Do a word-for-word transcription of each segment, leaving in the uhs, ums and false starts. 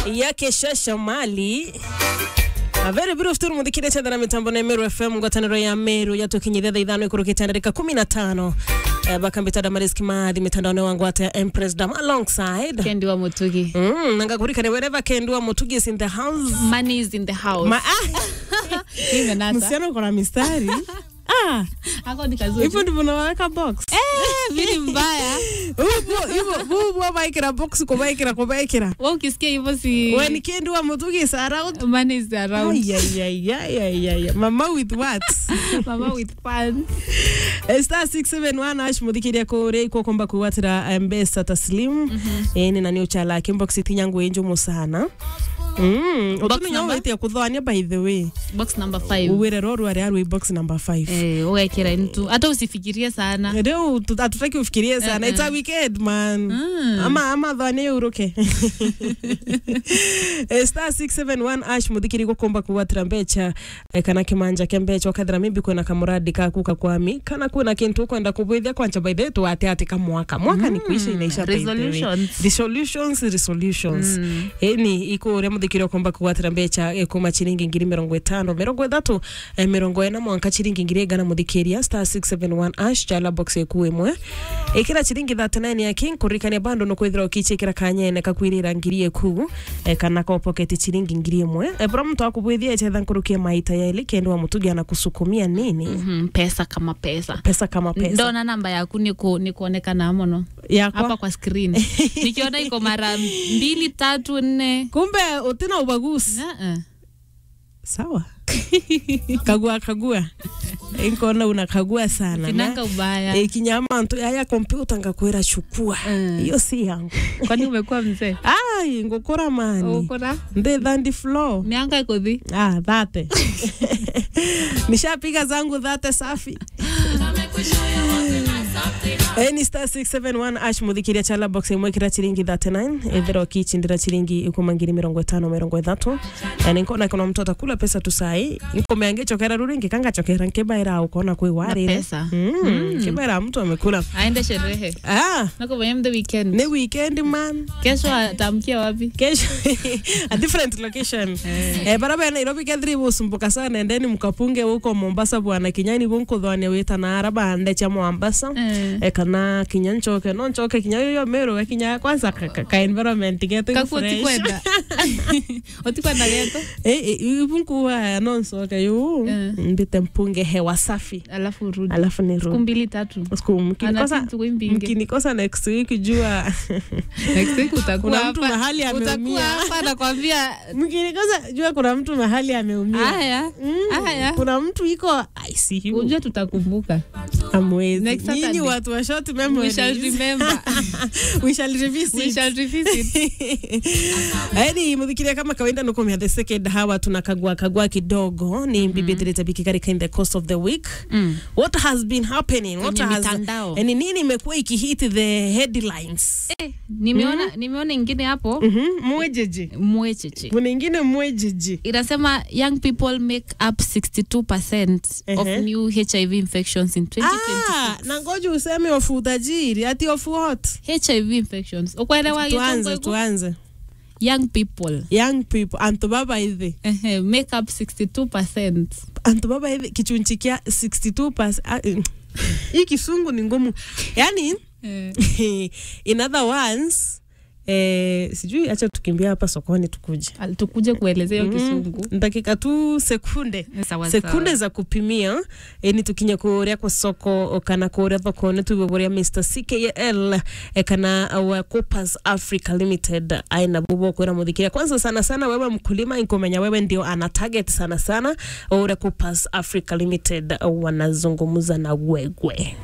yake Shasha Mali. A very brief tour mudikire cha dana mitambo na Meru F M ngwataniro ya Meru yatukinyithia ithano ikurukita ndika kumi na tano. Eh, bakambita da Mariski Madhi mitandao wangu ata Empress Dam alongside Kendi wa Mutugi. Mm, nangagurika ne wherever Kendi wa Mutugi is in the house. Money is in the house. Ma ah. Msiano kuna mistari. Ah, ako ni kazuri. Ipo ndivyo naweka box. Eh, vile mbaya. Upo, ipo, bubu wa baikira box kwa baikira kwa baikira. Wewe ukisikia hivyo si When ni Kendi wa Mutugi is around. Money is around. Yeah, yeah, yeah, yeah, yeah, yeah. Mama with what? Mama with fun. Star six seven one ash mudhikiria kore iko komba kuwatira Mbesa Taslim. Mm -hmm. E, nina ni uchala kimbox itinyangu enjo musana. Mm, otuni nyawe ite kudhoania by the way. Box number five. Uwere roru ari ari box number five. Eh, uwekera mtu. Hata usifikirie sana. Leo tutaki ufikirie sana. Uh -uh. It's a weekend man. Mm. Ama ama dhania uruke. Star six seven one ash mudhikiri komba kuwatira Mbecha e, kana kimanja kembecha kadra mimbi kuna kamuradi ka kuka kwami kana kuna kintu kwenda kubwithia kwancha by the way tuate ate ka mwaka mwaka mm. ni kuisha inaisha resolutions resolutions resolutions mm. Eni iko re mudhikiri komba kuwatira Mbecha e, kuma chiringi ngiri mirongo itano mirongo ithatu e, mirongo ina mwanka chiringi ngiri gana mudhikiria star six seven one ash chala box ekuemwe ikira chiringi thirty-nine ya king kurikania bando no kwithira ukichekera kanyene kakwirira ngiri eku e, kana ko pocket chiringi ngiri imwe e, bro mtu akubwithia etha nkurukia maita ya ile Kendi wa Mutugi anakusukumia nini mm -hmm. pesa kama pesa pesa kama pesa ndona namba yaku niko nikuonekana mono yako hapa kwa screen nikiona iko mara mbili tatu nne kumbe utina ubaguzi uh -uh. Sawa kagua kagua Inkona unakagua sana Sinanga ubaya e, kinyama nto ya kompyuta ngakwera chukua hiyo mm. si yangu kwani umekuwa mzee ai ngokora mani ukora nde thandi flow mianga iko thi ah dhate nishapiga zangu dhate safi Eni star six seven one ash mudhikiria chala box imwekira chiringi thirty-nine ethero kichindira chiringi ikumangiri mirongo itano mirongo ithatu yani nkona kuna mtu atakula pesa tu sai nkome angechokera ruringi kanga chokera nkebaira ukona kwe wari pesa mm, mm. Kebaira mtu amekula aende sherehe ah nako vanyem the weekend ni weekend man kesho atamkia wapi kesho a different location eh, eh barabara Nairobi kadri busumbuka sana endeni mkapunge huko Mombasa bwana kinyani bunko dhwania weta na araba ande cha Mombasa eh, eh kana kinyancho ke non choke kinyayo yo Meru kinya kwanza ka, ka, ka environment geto fresh kwenda otikwenda geto eh bunko wa non soke yo uh. mbite mpunge hewa safi alafu rudi alafu ni rudi kumbili tatu siku mkinikosa mkinikosa next week jua next week utakuwa hapa mtu mahali ameumia utakuwa hapa nakwambia mkinikosa jua kuna mtu mahali ameumia haya mm, haya kuna mtu iko I see you unajua tutakumbuka amwezi nyinyi watu wa short memory we shall remember we shall revisit we shall revisit yani mudhikiria kama kawaida nuko mia the second hawa tunakagua kagua kidogo ni bibi mm -hmm. Tabiki karika in the course of the week mm. What has been happening what Kwenye has mitandao. yani nini imekuwa ikihit the headlines eh nimeona mm -hmm. nimeona ingine hapo mhm mm mwejeje mwejeje kuna ingine mwejeje inasema young people make up sixty-two percent uh -huh. of new H I V infections in twenty twenty-six ah na ngoja useme of utajiri ati of what H I V infections ukwelewa tuanze tuanze young people young people anto baba hivi eh make up sixty-two percent anto baba hivi kichunchikia sixty-two percent hii kisungu ni ngumu yani in other words eh sijui acha tukimbia hapa sokoni tukuje tukuje kuelezea hiyo kisungu mm, dakika tu sekunde sawa, sekunde sawa. za kupimia eni tukinya kuria kwa soko kana kuria thoko ne tuwevoria Mister C K L e kana wa Coopers Africa Limited aina bubo kwera mudhikiria kwanza sana sana wewe mkulima inkomenya wewe ndio ana target sana sana ore Coopers Africa Limited wanazungumza na gwegwe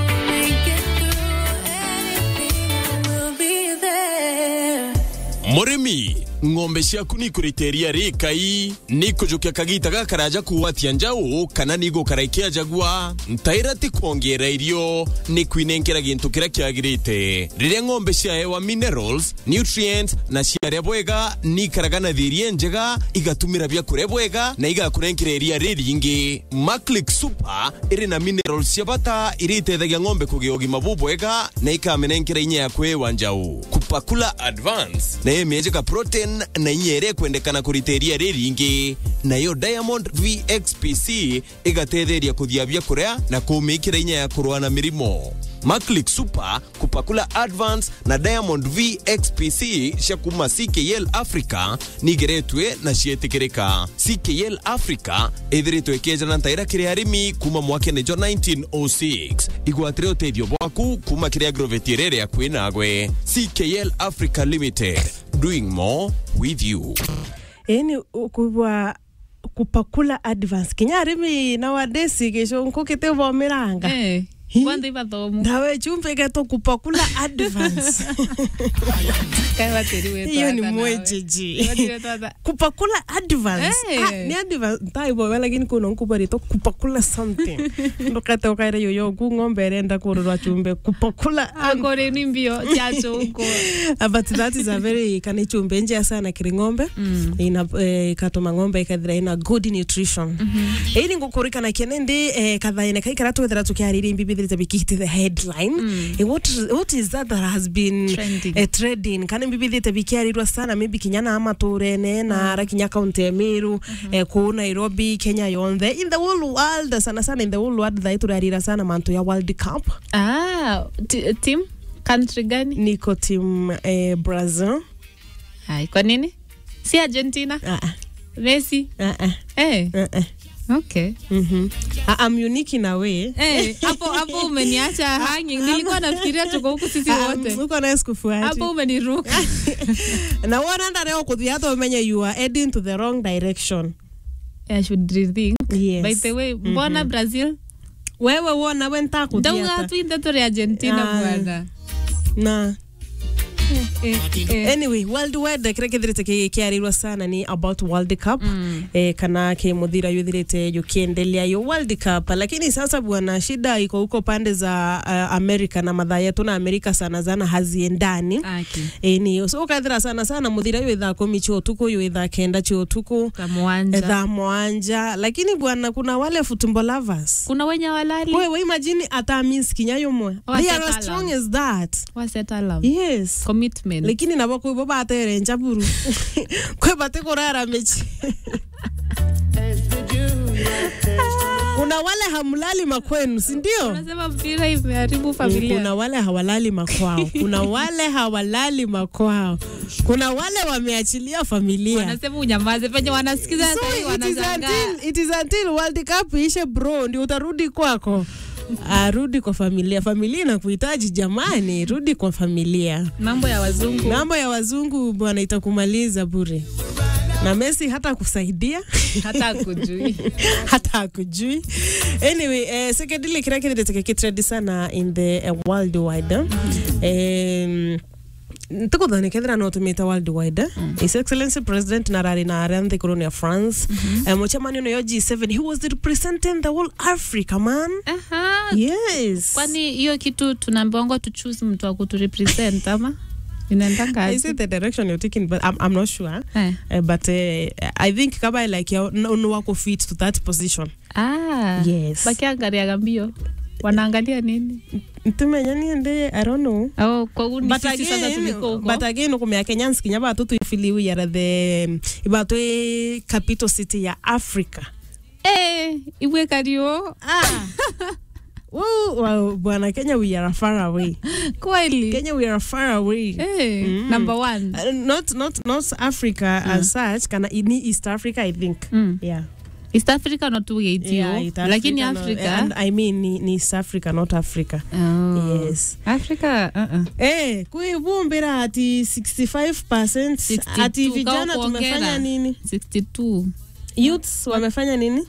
Moremi ngombe ciaku ni kuriteria rikai ni kujukia kagita gakaraja kuwatia njau kana nigo karaikia jagua ntaira ti kuongera irio ni kwinengera gintu kira kiagirite rire ngombe cia hewa minerals nutrients na cia bwega ni karagana thirie njega igatumira bya kure bwega na igakurenkira iria riringi Maclick Super iri na minerals cia bata iriteithagia ngombe kugia ugima bwega na ikamenenkera inya ya kwewa njau kupakula advance na yemeje ka protein percent na inyere kwendekana kuriteria riringi nayo Diamond V X P C igatetheria kuthiabia kurea na kumikira inya ya kurwana mirimo. Maclick Super kupakula Advance na Diamond V X P C shakuma C K L Africa nigeretwe na shietikirika. C K L Africa ethiritwe kejana ntaira kire arimi kuma mwaka nejo nineteen oh six igwatire uteithio bwaku kuma kire agrovetirere ya kwinagwe. C K L Africa Limited, doing more with you. Eni kubwa kupakula Advance kinya arimi na wadesi kesho nkokete bomeranga. Eh. Wanda ibathomu. Dawe chumpe geto kupakula Advance. Kai wateri wetu. Hiyo ni mwejeji. Kupakula Advance. Hey. Ah, ni Advance. Tai bo lakini kuna nkubari to kupakula something. Ndokata ukaire yoyo ku ngombe renda kururwa chumbe kupakula akore ni mbio chacho huko. But that is a very kana chumbe nje sana kiri ngombe. Mm. Ina eh, katoma ngombe ikadira ina good nutrition. Mm -hmm. Ili ngukurika na kenende eh, kadhaine kai karatu wethera tukiariri mbibi there is a big the headline. Mm. And what what is that that has been trending? A trending kana mbibi there bikiarirwa sana maybe kinyana ama turene na ara kinya county ya Meru, mm -hmm. eh, ku Nairobi, Kenya yonde in the whole world sana sana in the whole world that turarira sana manto ya World Cup. Ah, team country gani? Niko team eh, Brazil. Hai, kwa nini? Si Argentina? Ah. Uh-uh. Messi? Ah. Uh-uh. Eh. Uh-uh. Okay. Mhm. I'm unique in a way. Eh, hapo hapo umeniacha hanging. Nilikuwa nafikiria tuko huku sisi wote. Uko na eskufuati. Hapo umeniruka. Na wana ndare okuthia hata umenye you are heading to the wrong direction. I should rethink. Yes. By the way, mbona mm -hmm. Brazil? Wewe uona wenta kutia. Ndio watu indetori Argentina bwana. Na Eh, eh. Anyway, worldwide kirekethirite kiarirwa sana ni about World Cup. Mm. Eh, kana ke muthira yuthirite yukiendelea yo World Cup, lakini sasa bwana shida iko huko pande za uh, America na madha yetu na America sana sana haziendani. Okay. Eh, ni so kathira sana sana muthira yu itha kumi cho tuko yu itha kenda cho tuko kamwanja itha mwanja, lakini bwana kuna wale football lovers, kuna wenye walali. Wewe imagine ata miss kinyayo mwe, they are as strong as that. Waseta love. Yes. Commitment. Lakini nabo ko baba atere njaburu kwe bate korara mechi. Kuna wale hamlali makwenu, si ndio? Unasema mpira imeharibu familia. Kuna wale hawalali makwao. Kuna wale hawalali makwao. Kuna wale wameachilia familia. Wanasema unyamaze penye wanasikiza so sasa wanashangaa. It is until World Cup ishe bro ndio utarudi kwako. Arudi kwa familia. Familia inakuhitaji jamani, rudi kwa familia. Mambo ya wazungu. Mambo ya wazungu bwana itakumaliza bure. Na Messi hata kusaidia hata kujui hata kujui. Anyway, eh secondly kira kile tekeke sana in the uh, worldwide. Mm-hmm. Um Tuko dhani kedra no tumita worldwide. Mm. His Excellency President Narari Narendra Corona of France. Mm-hmm. Um, Chamani no G seven, he was representing the whole Africa, man. Aha. Yes. Kwani hiyo kitu tunaambiwa tu choose mtu wa kuturepresent ama inaendanga? Is it the direction you're taking? But I'm I'm not sure. Eh. Uh, but uh, I think kama like you no wako fit to that position. Ah. Yes. Bakiangalia gambio. Wanaangalia nini? Ntumenya niende I don't know. Oh, kwa uni sisi sasa tuliko huko. But again kumya Kenyans kinyaba tu tuifiliwi ya the ibato capital city ya Africa. Eh, iwe kario. Ah. Well, well, bwana Kenya we are far away. Kweli. Kenya we are far away. Eh, mm. Number one. Uh, not not not Africa mm. as such, kana in East Africa I think. Mm. Yeah. East Africa not to eight yeah, you. Lakini Africa. No, and I mean ni, ni East Africa not Africa. Oh. Yes. Africa uh-uh. Eh, kuibumbira ati sixty-five percent ati vijana tumefanya nini? sixty-two Youths wamefanya nini?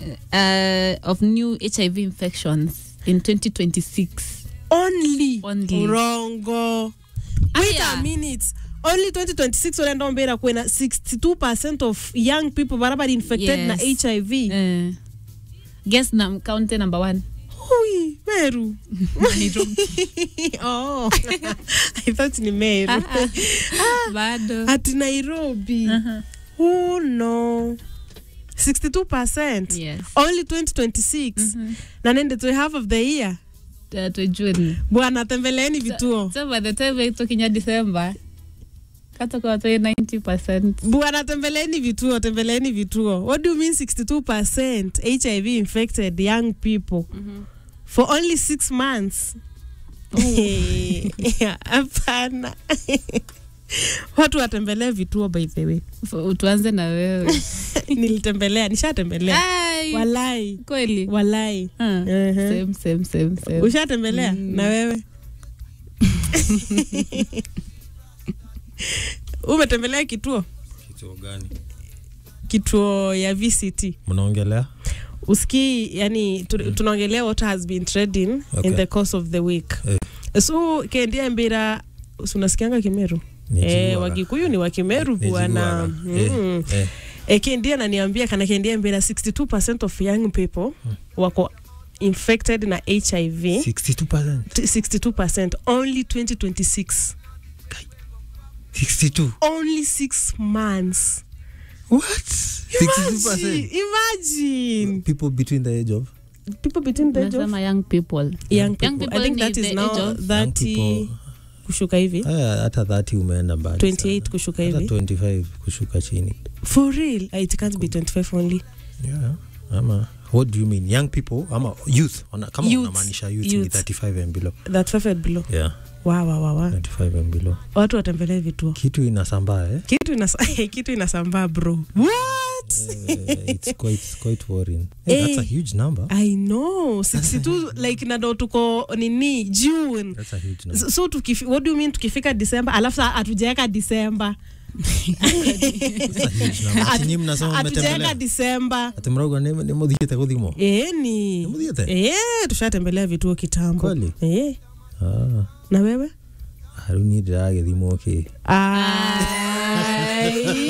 Uh, of new H I V infections in twenty twenty-six. Only. Only. Wrongo. Wait a minute. Only twenty twenty-six wale ndombera kwena sixty-two percent of young people barabara infected yes. na H I V. Uh, guess na county number one. Hui, Meru. Oh. I thought ni Meru. Uh-uh. Bado. At Nairobi. Uh-huh. Oh no. sixty-two percent. Yes. Only twenty twenty-six. Mm-hmm. Na nende to half of the year. Uh, to June. Bwana tembeleni vituo. So, so by the time we talking ya December, Kata kwa watu ninety percent. Bwana, tembeleni vituo, tembeleni vituo. What do you mean sixty-two percent H I V infected young people mm-hmm. for only six months? Hapana. Watu watembelee vituo by the way. Tuanze na wewe. Nilitembelea, nishatembelea. Walai. Kweli? Walai. Uh, uh-huh. Same, same, same, same. Ushatembelea? Mm. Na wewe? Umetembelea kituo? Kituo gani? Kituo ya V C T. Mnaongelea? Uski, yani tu, mm. tunaongelea what has been trending okay. in the course of the week. Hey. So kendia mbira unasikianga Kimeru? Eh, Wagikuyu ni wa Kimeru bwana. Mm. Eh, eh. E, kendia ananiambia kana kendia mbira sixty-two percent of young people hmm. wako infected na H I V. sixty-two percent sixty-two percent only twenty twenty-six. sixty-two Only six months. What? sixty-two percent Imagine. People between the age of people between the age of young people. Young people. Young people I think that is now thirty kushuka hivi. Ah, hata thirty umeenda mbali. twenty-eight kushuka hivi. Hata twenty-five kushuka chini. For real? It can't be twenty-five only. Yeah. Ama what do you mean? Young people? Ama youth? Ona kama unamaanisha youth, youth ni thirty-five and below. thirty-five and below. Yeah. Wow, wow, wow. thirty-five and below. Watu watembelee vituo. Kitu inasambaa eh? Kitu inasambaa, kitu inasambaa bro. What? uh, it's quite quite worrying. Hey, hey, that's a huge number. I know. sixty-two like nado tuko nini June. That's a huge number. So, so tukifi, what do you mean tukifika December alafu atujeka December? Ati mnasoma mmetembelea December. Ati mrogo ni ni mudhiete kuthimo. Eh ni. Ni mudhiete. Eh tushatembelea vituo kitambo. Kweli? Eh. Ah. Na wewe? Haruni drage thimo okay. Ai.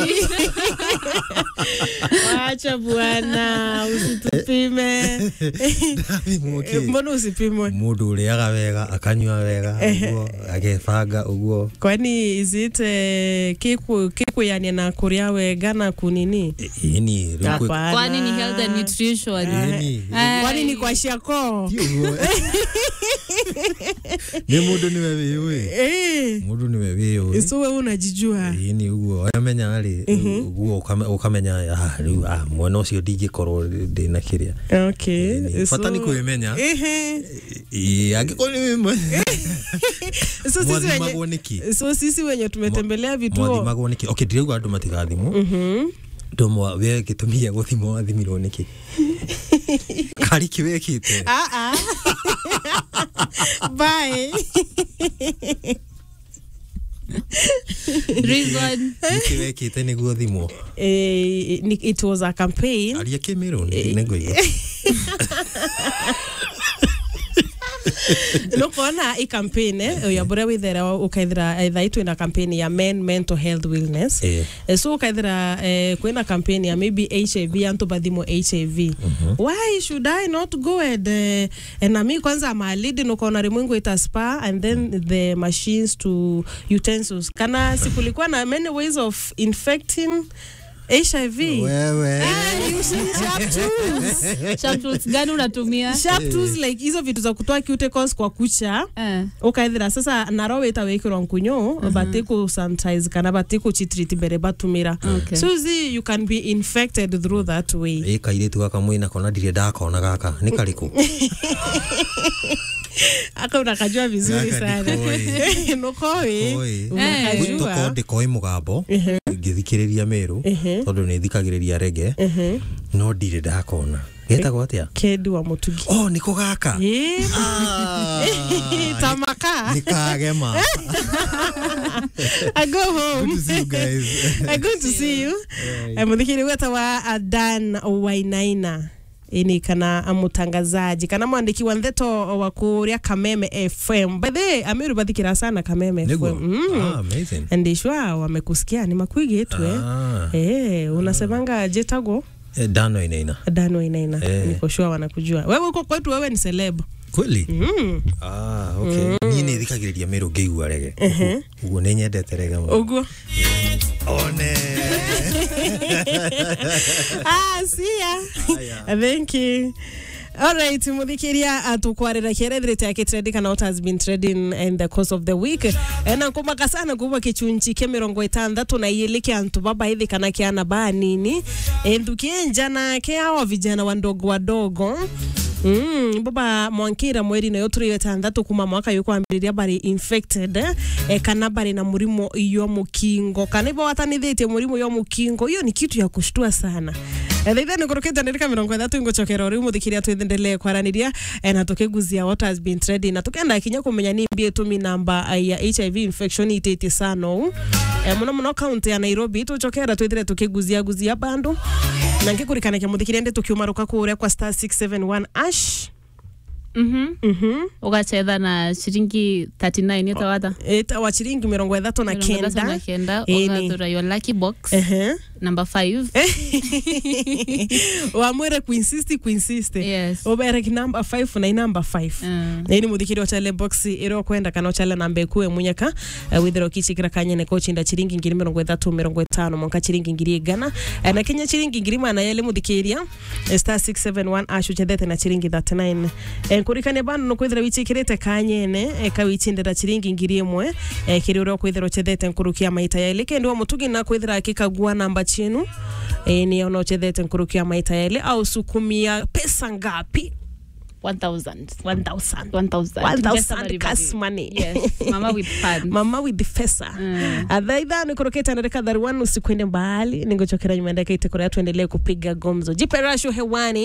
Acha bwana, usitupime. Mbona usipimwe? Mudu uliaga wega, akanywa wega, uguo, agefanga uguo. Kwani is it uh, kiku kiku yani na kuria wega na kunini? Ini, kwani ni health and nutrition. Ini. Kwani ni kwa shako? Ni mudu ni wewe wewe. Eh. Mudu ni wewe wewe. So wewe unajijua. Ini uguo, amenya ali uguo ukamenya ah ah mwana ucio ndingikoro ndina kiria. Okay. Fata ni kuimenya. Ehe. Eh agikoni mwe. So sisi wenye So sisi wenye tumetembelea vituo. Mwathi magoniki. Okay, ndirego andu matigathimu. Mhm. Ndomo we gitumia guthimo athimirwo niki. Kari kiwekite. Ah ah. Bye. Reason. Kiwekite ni guthimo. Eh, it was a campaign. Aria Kimeru ni ngoiga. No kona i campaign eh ya bora withera ukaithira either itu ina campaign ya men mental health wellness eh so ukaithira eh kwina campaign ya maybe H I V anto badimo H I V why should I not go and uh, and ami kwanza ma lead no kona remwengo ita spa and then the machines to utensils kana sikulikuwa na many ways of infecting H I V. Wewe. Ah, using sharp tools. Sharp tools gani unatumia? Sharp tools like hizo vitu za kutoa cuticles kwa kucha. Eh. Ukaithira sasa narowe itawekirwa nkunyo uh-huh. batiko sanitize kana batiko chitreat bere batumira. Okay. So zi you can be infected through that way. Eh kaire tu akamwina kona dire ndakona gaka ni kariku. Aka unakajua vizuri sana. Nokoi. Unakajua. Toko ndikoi mugabo. Ngithikiriria meru. Tondu ni thikagiriria rege. No ndire ndakona. Getagwo atia? Kedu wa Mutugi. Oh niko gaka. Eh. Tamaka. Nikagema. I go home. Good to see you guys. I go to see you. Muthikiri weta wa Adan Wainaina. Ini kana amutangazaji kana mwandiki wa Ntheto wa kuria Kameme F M. By the way, Amiru bathikira sana Kameme F M. Mm. Ah, amazing. Ndishwa wamekusikia ni makwigi yetu eh. Ah. Eh, unasemanga jetago? Eh, Dano inaina. Dano inaina. Eh. Niko sure wanakujua. Wewe uko kwetu wewe ni celeb. Kweli? Mm. Ah, okay. Mm. Nini thikagiriria Meru ngeigua rege. Uh-huh. Ugo nenyendete rege mo. Ugo. One. Ah, see ya. Thank you. Alright, muthikiria atukwarira kierethire yake trading kana what has been trading in the course of the week. Ena kumaka sana kuba kichunchi ke mirongo itandatu na yeleke antu baba hivi kana kiana ba nini. Endukie njana ke hawa vijana wandogo wadogo. Mm, baba mwankira mweri na yoturi yetandatu kuma mwaka yuko ambiria bari infected eh, kana bari na murimo iyo mukingo kana ibo watanithite murimo yo mukingo. Hiyo ni kitu ya kushtua sana. Either ni kuroketa ndika mirongo itatu ingochokera uri muthikiria twithendelee kwaraniria na tukeguzia what has been trading na tukenda kinya kumenya ni mbie tumi namba ya H I V infection itete sana eh, muno muno county ya Nairobi tuchokera twithire tukeguzia guzia bandu na ngikurikana kya muthikiria ndi tukiumaruka kuria kwa star six seven one ash. Mhm. Mhm. Ukacheza na shilingi thirty-nine utawata. Eta wa shilingi mirongo itatu na kenda. Mirongo na kenda. Ukathura your lucky box. Eh. Number five. Wamwere kuinsist kuinsist. Yes. Obere ki number five na number five. Mm. Na ini muthikiri wa chale box iro kwenda kana chale nambe kuwe munyaka uh, withero kichikira kanya ne coach nda chiringi ngiri mirongo itatu mirongo itano monka chiringi ngiri gana uh, na Kenya chiringi ngiri mana yale muthikiria uh, star six seven one ashu chedete na chiringi thirty-nine. Uh, kurikane bano no kwithira wichikirete kanyene uh, ka wichindira chiringi ngiri imwe uh, kiri ro kwithira chedete nkurukia maita yale kendo mutugi na kwithira akikagua namba chenu eh, ni ono chedete nkurukia maita yale au sukumia pesa ngapi? one thousand. one thousand. one thousand. one thousand cash money. Yes. Mama with funds. Mama with the fesa. Mm. Adhaidha ni kuroketa na reka dharuanu usikwende mbali. Ningochokera nyuma ndaka ite korea tuendelee kupiga gomzo. Jipe rasho hewani.